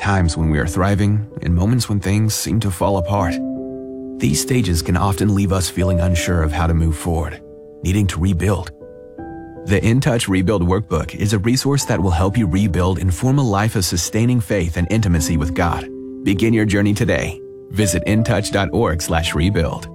times when we are thriving, and moments when things seem to fall apart. These stages can often leave us feeling unsure of how to move forward, needing to rebuild. The In Touch Rebuild Workbook is a resource that will help you rebuild and form a life of sustaining faith and intimacy with God. Begin your journey today. Visit intouch.org/rebuild.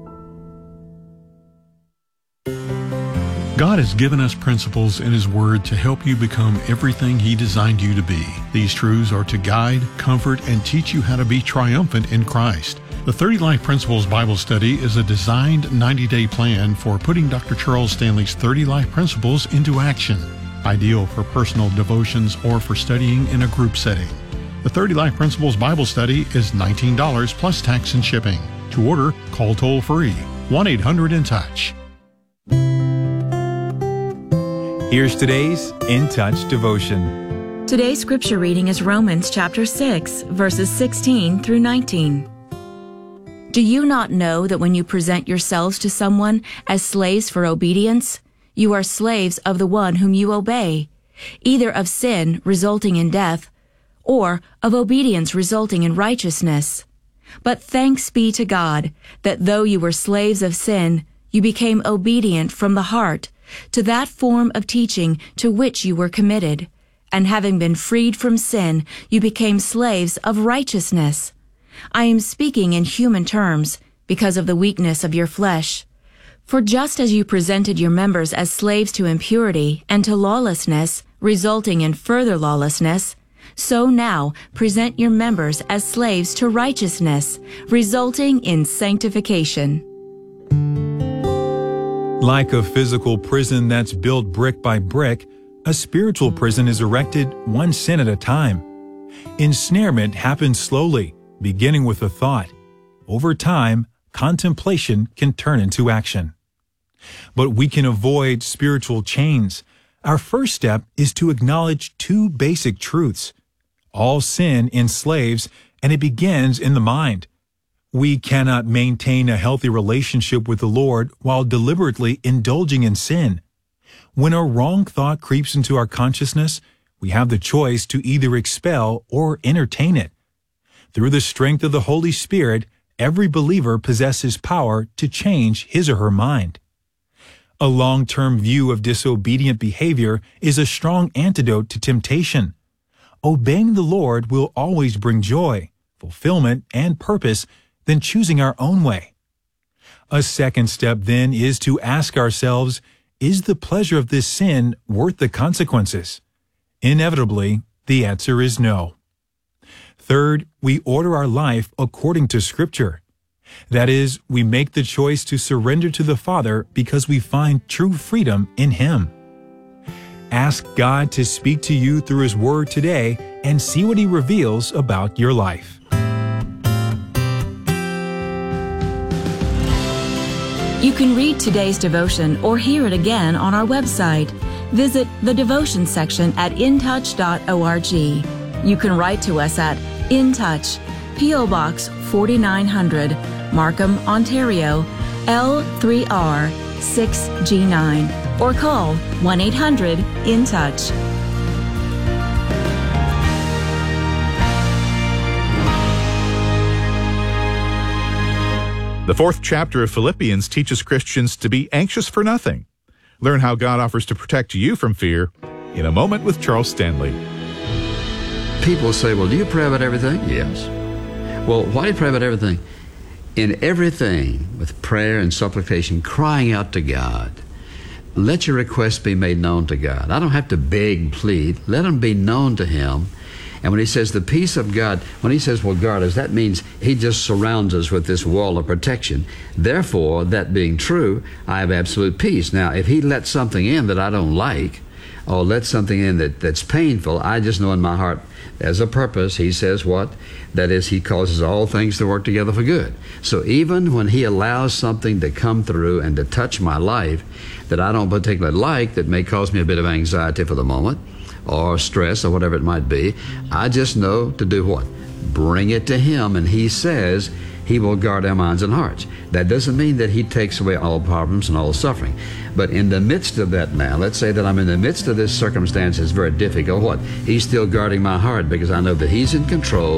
God has given us principles in His Word to help you become everything He designed you to be. These truths are to guide, comfort, and teach you how to be triumphant in Christ. The 30 Life Principles Bible Study is a designed 90-day plan for putting Dr. Charles Stanley's 30 Life Principles into action, ideal for personal devotions or for studying in a group setting. The 30 Life Principles Bible Study is $19 plus tax and shipping. To order, call toll-free 1-800-IN-TOUCH. Here's today's In Touch devotion. Today's scripture reading is Romans chapter 6, verses 16 through 19. Do you not know that when you present yourselves to someone as slaves for obedience, you are slaves of the one whom you obey, either of sin resulting in death, or of obedience resulting in righteousness? But thanks be to God that though you were slaves of sin, you became obedient from the heart to that form of teaching to which you were committed, and having been freed from sin, you became slaves of righteousness. I am speaking in human terms because of the weakness of your flesh. For just as you presented your members as slaves to impurity and to lawlessness, resulting in further lawlessness, so now present your members as slaves to righteousness, resulting in sanctification. Like a physical prison that's built brick by brick, a spiritual prison is erected one sin at a time. Ensnarement happens slowly, beginning with a thought. Over time, contemplation can turn into action. But we can avoid spiritual chains. Our first step is to acknowledge two basic truths. All sin enslaves, and it begins in the mind. We cannot maintain a healthy relationship with the Lord while deliberately indulging in sin. When a wrong thought creeps into our consciousness, we have the choice to either expel or entertain it. Through the strength of the Holy Spirit, every believer possesses power to change his or her mind. A long-term view of disobedient behavior is a strong antidote to temptation. Obeying the Lord will always bring joy, fulfillment, and purpose than choosing our own way. A second step then is to ask ourselves, is the pleasure of this sin worth the consequences? Inevitably, the answer is no. Third, we order our life according to Scripture. That is, we make the choice to surrender to the Father because we find true freedom in Him. Ask God to speak to you through His Word today and see what He reveals about your life. You can read today's devotion or hear it again on our website. Visit the devotion section at intouch.org. You can write to us at In Touch, P.O. Box 4900, Markham, Ontario, L3R 6G9, or call 1-800-IN-TOUCH. The fourth chapter of Philippians teaches Christians to be anxious for nothing. Learn how God offers to protect you from fear in a moment with Charles Stanley. People say, well, do you pray about everything? Yes. Well, why do you pray about everything? In everything, with prayer and supplication, crying out to God. Let your requests be made known to God. I don't have to beg, plead. Let them be known to Him. And when He says the peace of God, when He says, well, guard us, that means He just surrounds us with this wall of protection. Therefore, that being true, I have absolute peace. Now, if He lets something in that I don't like, or lets something in that's painful, I just know in my heart there's a purpose. He says what? That is, He causes all things to work together for good. So even when He allows something to come through and to touch my life that I don't particularly like, that may cause me a bit of anxiety for the moment, or stress, or whatever it might be, I just know to do what? Bring it to Him, and He says He will guard our minds and hearts. That doesn't mean that He takes away all problems and all suffering. But in the midst of that now, let's say that I'm in the midst of this circumstance that's very difficult, what? He's still guarding my heart because I know that He's in control.